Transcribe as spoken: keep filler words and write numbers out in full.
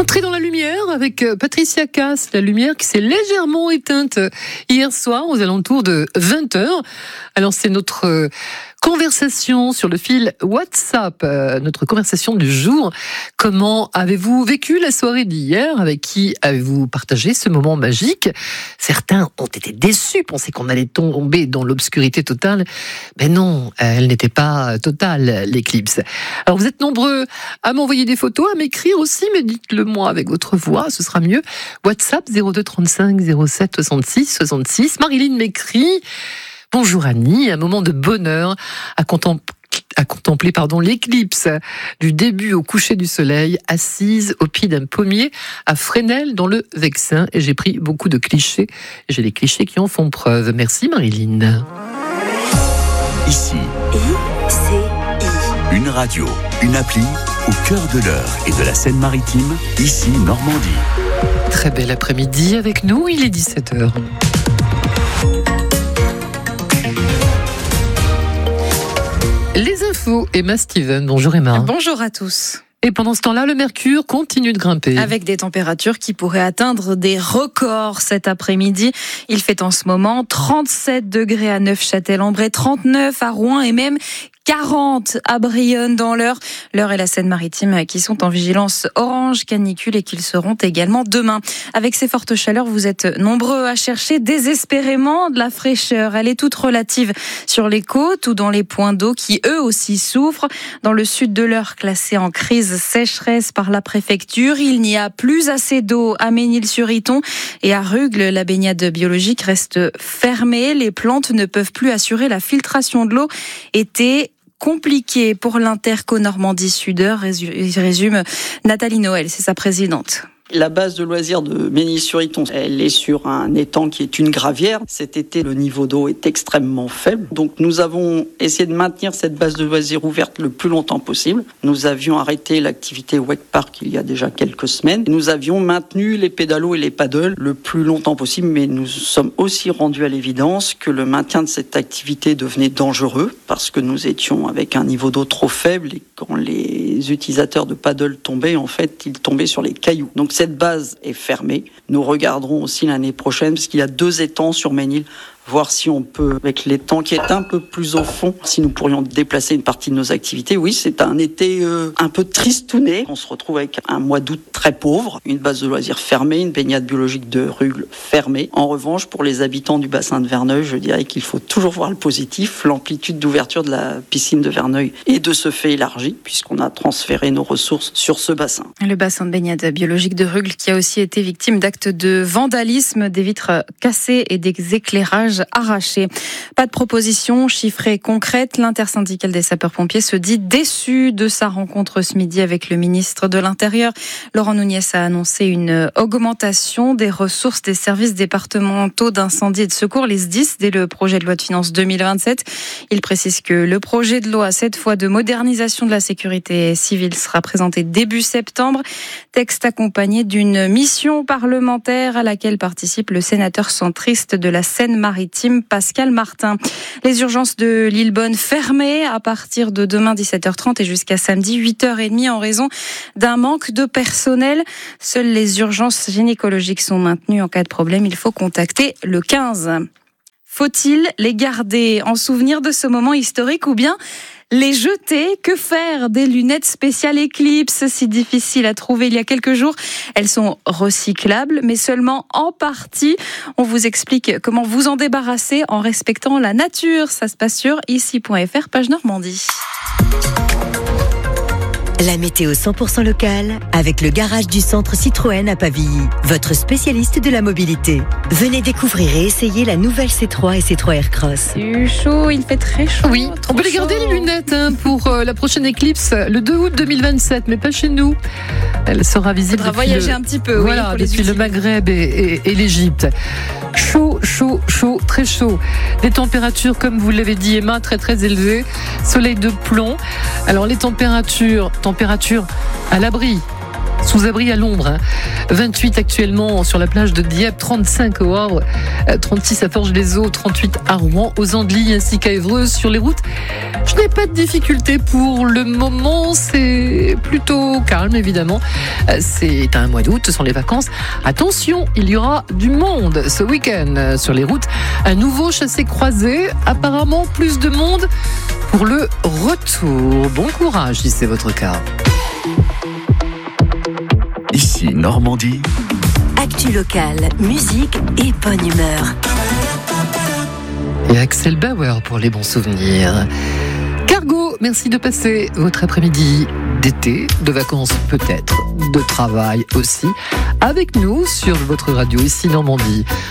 Entrée dans la lumière avec Patricia Cass, la lumière qui s'est légèrement éteinte hier soir aux alentours de vingt heures. Alors c'est notre conversation sur le fil WhatsApp, notre conversation du jour. Comment avez-vous vécu la soirée d'hier? Avec qui avez-vous partagé ce moment magique? Certains ont été déçus, pensaient qu'on allait tomber dans l'obscurité totale. Mais non, elle n'était pas totale, l'éclipse. Alors vous êtes nombreux à m'envoyer des photos, à m'écrire aussi, mais dites-le moi avec votre voix, ce sera mieux. WhatsApp zéro deux trente-cinq zéro sept soixante-six soixante-six. Marilyn m'écrit: bonjour Annie, un moment de bonheur à contempler. à contempler pardon, l'éclipse du début au coucher du soleil, assise au pied d'un pommier à Fresnel dans le Vexin. Et j'ai pris beaucoup de clichés. J'ai des clichés qui en font preuve. Merci Marilyn. Ici, I C I. Une radio, une appli au cœur de l'Eure et de la Seine-Maritime, ici Normandie. Très bel après-midi avec nous, il est dix-sept heures. Les infos, Emma Steven. Bonjour Emma. Bonjour à tous. Et pendant ce temps-là, le mercure continue de grimper. Avec des températures qui pourraient atteindre des records cet après-midi. Il fait en ce moment trente-sept degrés à Neufchâtel-en-Bray, trente-neuf à Rouen et même quarante à Brionne dans l'Eure. L'Eure et la Seine-Maritime qui sont en vigilance orange canicule et qu'ils seront également demain. Avec ces fortes chaleurs, vous êtes nombreux à chercher désespérément de la fraîcheur. Elle est toute relative sur les côtes ou dans les points d'eau qui eux aussi souffrent. Dans le sud de l'Eure, classé en crise sécheresse par la préfecture, il n'y a plus assez d'eau à Ménil-sur-Iton et à Rugles. La baignade biologique reste fermée. Les plantes ne peuvent plus assurer la filtration de l'eau. Été compliqué pour l'Interco Normandie Sud-Eure, résume Nathalie Noël, c'est sa présidente. La base de loisirs de Ménil-sur-Iton, elle est sur un étang qui est une gravière. Cet été, le niveau d'eau est extrêmement faible. Donc nous avons essayé de maintenir cette base de loisirs ouverte le plus longtemps possible. Nous avions arrêté l'activité Wake Park il y a déjà quelques semaines. Nous avions maintenu les pédalos et les paddles le plus longtemps possible, mais nous sommes aussi rendus à l'évidence que le maintien de cette activité devenait dangereux parce que nous étions avec un niveau d'eau trop faible et quand les utilisateurs de paddle tombaient, en fait, ils tombaient sur les cailloux. Donc cette base est fermée. Nous regarderons aussi l'année prochaine, parce qu'il y a deux étangs sur Ménil, voir si on peut, avec l'étang qui est un peu plus au fond, si nous pourrions déplacer une partie de nos activités. Oui, c'est un été euh, un peu tristouné. On se retrouve avec un mois d'août très pauvre, une base de loisirs fermée, une baignade biologique de Rugles fermée. En revanche, pour les habitants du bassin de Verneuil, je dirais qu'il faut toujours voir le positif. L'amplitude d'ouverture de la piscine de Verneuil est de ce fait élargie, puisqu'on a transféré nos ressources sur ce bassin. Le bassin de baignade biologique de Rugles qui a aussi été victime d'actes de vandalisme, des vitres cassées et des éclairages arrachés. Pas de proposition chiffrée concrète. L'intersyndicale des sapeurs-pompiers se dit déçu de sa rencontre ce midi avec le ministre de l'Intérieur. Laurent Nunez a annoncé une augmentation des ressources des services départementaux d'incendie et de secours, les S D I S, dès le projet de loi de finances deux mille vingt-sept. Il précise que le projet de loi, cette fois de modernisation de la sécurité civile, sera présenté début septembre. Texte accompagné d'une mission parlementaire à laquelle participe le sénateur centriste de la Seine-Maritime, Pascal Martin. Les urgences de Lillebonne fermées à partir de demain dix-sept heures trente et jusqu'à samedi huit heures trente en raison d'un manque de personnel. Seules les urgences gynécologiques sont maintenues. En cas de problème, il faut contacter le quinze. Faut-il les garder en souvenir de ce moment historique ou bien les jeter? Que faire des lunettes spéciales Eclipse, si difficiles à trouver il y a quelques jours? Elles sont recyclables, mais seulement en partie. On vous explique comment vous en débarrasser en respectant la nature. Ça se passe sur ici point f r, page Normandie. La météo cent pour cent locale avec le garage du centre Citroën à Pavilly, votre spécialiste de la mobilité. Venez découvrir et essayer la nouvelle C trois et C trois Aircross. C'est chaud, il fait très chaud. Oui, on peut les garder les lunettes hein, pour euh, la prochaine éclipse le deux août deux mille vingt-sept, mais pas chez nous. Elle sera visible. Il faudra voyager le... un petit peu. Voilà, oui, depuis le Maghreb et, et, et l'Égypte. Chaud, chaud, chaud, très chaud. Des températures, comme vous l'avez dit Emma, très très élevées. Soleil de plomb. Alors les températures, températures à l'abri. sous abri à l'ombre. Hein. vingt-huit actuellement sur la plage de Dieppe, trente-cinq au Havre, trente-six à Forges-les-Eaux, trente-huit à Rouen, aux Andelys ainsi qu'à Évreux. Sur les routes, je n'ai pas de difficulté pour le moment, c'est plutôt calme évidemment. C'est un mois d'août, ce sont les vacances. Attention, il y aura du monde ce week-end sur les routes. Un nouveau chassé-croisé, apparemment plus de monde pour le retour. Bon courage si c'est votre cas. Ici Normandie. Actu locale, musique et bonne humeur. Et Axel Bauer pour les bons souvenirs. Cargo, merci de passer votre après-midi d'été, de vacances peut-être, de travail aussi, avec nous sur votre radio ici Normandie.